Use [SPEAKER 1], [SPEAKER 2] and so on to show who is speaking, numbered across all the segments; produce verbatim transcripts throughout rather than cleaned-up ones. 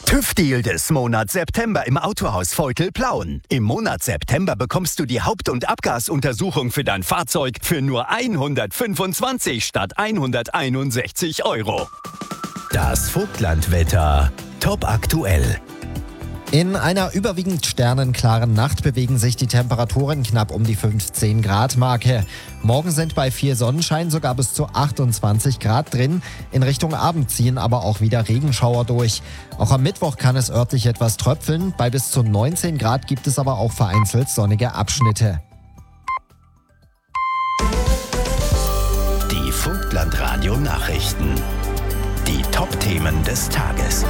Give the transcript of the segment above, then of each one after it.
[SPEAKER 1] TÜV-Deal des Monats September im Autohaus Veutel-Plauen. Im Monat September bekommst du die Haupt- und Abgasuntersuchung für dein Fahrzeug für nur hundertfünfundzwanzig statt hunderteinundsechzig Euro. Das Vogtlandwetter. Top aktuell.
[SPEAKER 2] In einer überwiegend sternenklaren Nacht bewegen sich die Temperaturen knapp um die fünfzehn Grad Marke. Morgen sind bei viel Sonnenschein sogar bis zu achtundzwanzig Grad drin. In Richtung Abend ziehen aber auch wieder Regenschauer durch. Auch am Mittwoch kann es örtlich etwas tröpfeln. Bei bis zu neunzehn Grad gibt es aber auch vereinzelt sonnige Abschnitte.
[SPEAKER 1] Die Vogtlandradio-Nachrichten. Die Top-Themen des Tages.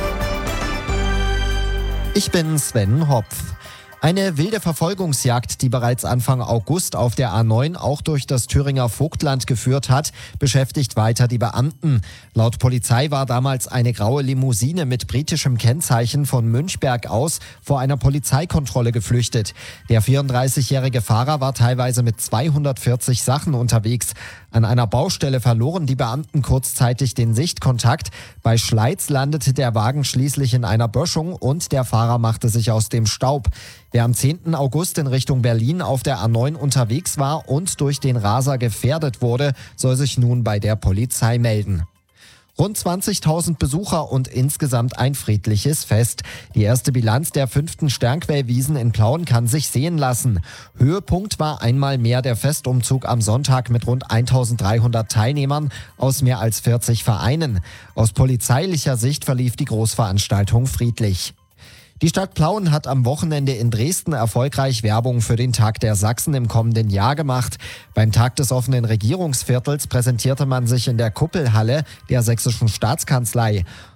[SPEAKER 2] Ich bin Sven Hopf. Eine wilde Verfolgungsjagd, die bereits Anfang August auf der A neun auch durch das Thüringer Vogtland geführt hat, beschäftigt weiter die Beamten. Laut Polizei war damals eine graue Limousine mit britischem Kennzeichen von Münchberg aus vor einer Polizeikontrolle geflüchtet. Der vierunddreißigjährige Fahrer war teilweise mit zweihundertvierzig Sachen unterwegs. An einer Baustelle verloren die Beamten kurzzeitig den Sichtkontakt. Bei Schleiz landete der Wagen schließlich in einer Böschung und der Fahrer machte sich aus dem Staub. Wer am zehnten August in Richtung Berlin auf der A neun unterwegs war und durch den Raser gefährdet wurde, soll sich nun bei der Polizei melden. Rund zwanzigtausend Besucher und insgesamt ein friedliches Fest. Die erste Bilanz der fünften Sternquellwiesen in Plauen kann sich sehen lassen. Höhepunkt war einmal mehr der Festumzug am Sonntag mit rund eintausenddreihundert Teilnehmern aus mehr als vierzig Vereinen. Aus polizeilicher Sicht verlief die Großveranstaltung friedlich. Die Stadt Plauen hat am Wochenende in Dresden erfolgreich Werbung für den Tag der Sachsen im kommenden Jahr gemacht. Beim Tag des offenen Regierungsviertels präsentierte man sich in der Kuppelhalle der Sächsischen Staatskanzlei.